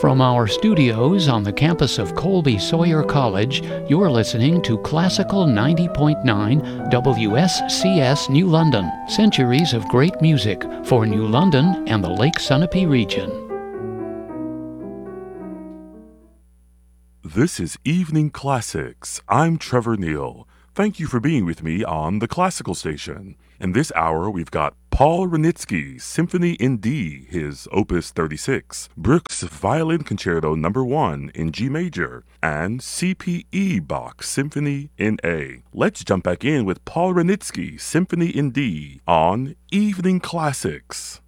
From our studios on the campus of Colby Sawyer College, you're listening to Classical 90.9 WSCS New London. Centuries of great music for New London and the Lake Sunapee region. This is Evening Classics. I'm Trevor Neal. Thank you for being with me on the Classical Station. In this hour, we've got Paul Wranitzky, Symphony in D, his Opus 36, Bruch's Violin Concerto No. 1 in G major, and C.P.E. Bach Symphony in A. Let's jump back in with Paul Wranitzky, Symphony in D, on Evening Classics.